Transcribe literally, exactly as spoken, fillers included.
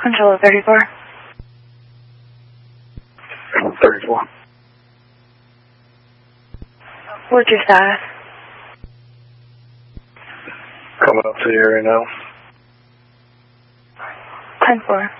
Control thirty-four. thirty-four. What's your status? Coming up to the area now. ten four.